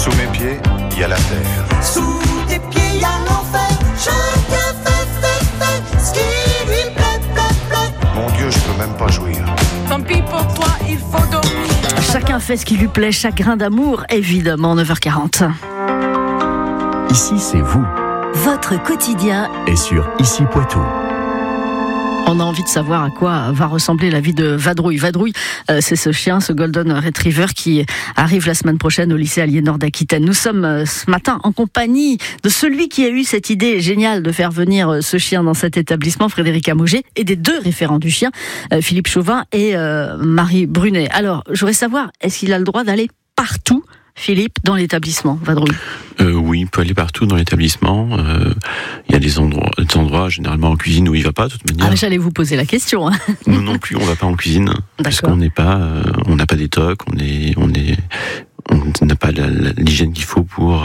Sous mes pieds, il y a la terre. Sous tes pieds, il y a l'enfer. Chacun fait ce qui lui plaît. Mon Dieu, je peux même pas jouir. Tant pis pour toi, il faut dormir. Chacun fait ce qui lui plaît, chagrin d'amour, évidemment, 9h40. Ici, c'est vous. Votre quotidien Et sur Ici Poitou. On a envie de savoir à quoi va ressembler la vie de Vadrouille. Vadrouille, c'est ce chien, ce Golden Retriever qui arrive la semaine prochaine au lycée Aliénor d'Aquitaine. Nous sommes ce matin en compagnie de celui qui a eu cette idée géniale de faire venir ce chien dans cet établissement, Frédéric Amauger, et des deux référents du chien, Philippe Chauvin et Marie Brunet. Alors, je voudrais savoir, est-ce qu'il a le droit d'aller partout, Philippe, dans l'établissement, Vadrouille? Oui, il peut aller partout dans l'établissement. Il y a des endroits, généralement en cuisine, où il va pas, de toute manière. Ah, j'allais vous poser la question. Hein. Nous non plus, on va pas en cuisine, parce qu'on n'est pas, on n'a pas des tocs, on n'a pas l'hygiène qu'il faut pour.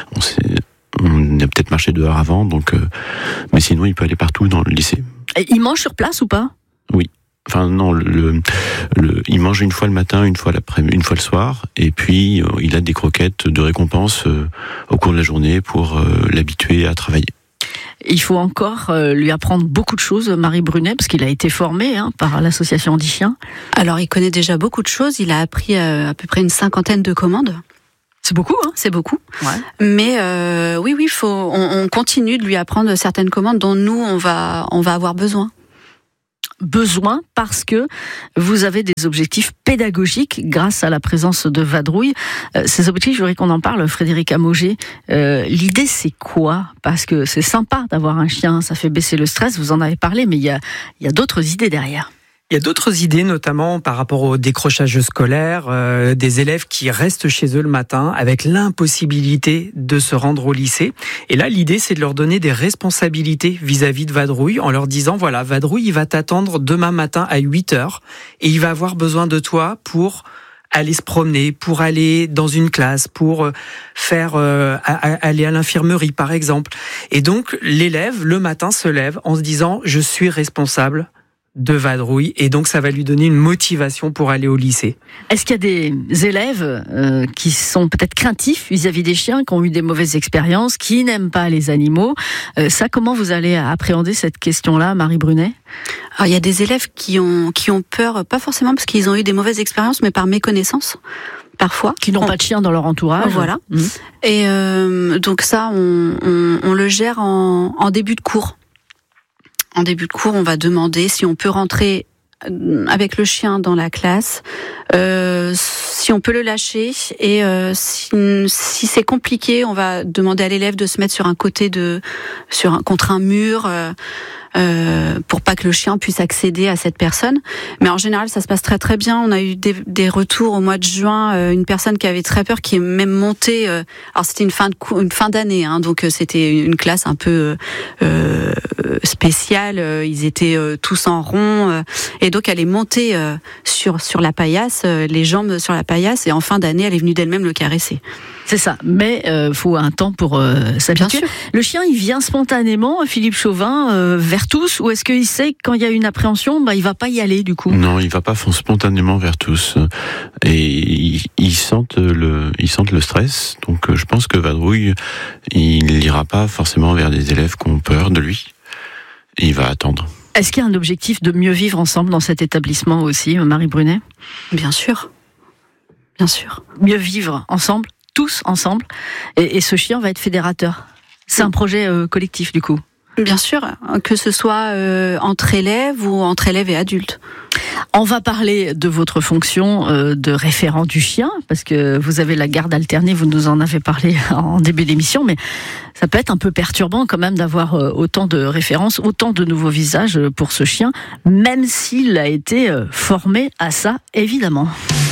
On a peut-être marché dehors avant, donc. Mais sinon, il peut aller partout dans le lycée. Et il mange sur place ou pas? Oui. Enfin non, il mange une fois le matin, une fois l'après-midi, une fois le soir, et puis il a des croquettes de récompense au cours de la journée pour l'habituer à travailler. Il faut encore lui apprendre beaucoup de choses, Marie Brunet, parce qu'il a été formé par l'association Andy Chien. Alors il connaît déjà beaucoup de choses, il a appris à peu près une 50aine de commandes. C'est beaucoup, hein? C'est beaucoup. Ouais. Mais oui, on continue de lui apprendre certaines commandes dont nous on va avoir besoin. Parce que vous avez des objectifs pédagogiques grâce à la présence de Vadrouille. Ces objectifs, je voudrais qu'on en parle, Frédéric Amauger. L'idée, c'est quoi? Parce que c'est sympa d'avoir un chien, ça fait baisser le stress, vous en avez parlé, mais il y a d'autres idées derrière. Il y a d'autres idées, notamment par rapport au décrochage scolaire, des élèves qui restent chez eux le matin avec l'impossibilité de se rendre au lycée. Et là, l'idée, c'est de leur donner des responsabilités vis-à-vis de Vadrouille en leur disant, voilà, Vadrouille, il va t'attendre demain matin à 8h et il va avoir besoin de toi pour aller se promener, pour aller dans une classe, pour faire aller à l'infirmerie, par exemple. Et donc, l'élève, le matin, se lève en se disant, je suis responsable de Vadrouille, et donc ça va lui donner une motivation pour aller au lycée. Est-ce qu'il y a des élèves qui sont peut-être craintifs vis-à-vis des chiens, qui ont eu des mauvaises expériences, qui n'aiment pas les animaux? Ça, comment vous allez appréhender cette question-là, Marie Brunet? Alors, il y a des élèves qui ont peur, pas forcément parce qu'ils ont eu des mauvaises expériences, mais par méconnaissance. Parfois. Qui n'ont pas de chien dans leur entourage. Voilà. Et donc ça, on le gère en début de cours. En début de cours, on va demander si on peut rentrer avec le chien dans la classe, si on peut le lâcher, et si c'est compliqué, on va demander à l'élève de se mettre sur un côté contre un mur, pour pas que le chien puisse accéder à cette personne. Mais en général, ça se passe très très bien. On a eu des retours au mois de juin, une personne qui avait très peur, qui est même montée. Alors c'était une fin d'année, donc c'était une classe un peu spéciale. Ils étaient tous en rond, et donc elle est montée sur la paillasse, les jambes sur la paillasse, et en fin d'année, elle est venue d'elle-même le caresser. C'est ça, mais faut un temps pour s'habituer. Le chien, il vient spontanément, Philippe Chauvin, vers tous, ou est-ce qu'il sait que quand il y a une appréhension, il va pas y aller du coup? Non, il va pas spontanément vers tous, et ils sentent le stress. Donc je pense que Vadrouille, il n'ira pas forcément vers des élèves qui ont peur de lui. Et il va attendre. Est-ce qu'il y a un objectif de mieux vivre ensemble dans cet établissement aussi, Marie Brunet? Bien sûr. Bien sûr. Mieux vivre ensemble, tous ensemble, et ce chien va être fédérateur. C'est un projet collectif du coup. Bien sûr, que ce soit entre élèves ou entre élèves et adultes. On va parler de votre fonction de référent du chien, parce que vous avez la garde alternée, vous nous en avez parlé en début d'émission, mais ça peut être un peu perturbant quand même d'avoir autant de références, autant de nouveaux visages pour ce chien, même s'il a été formé à ça, évidemment.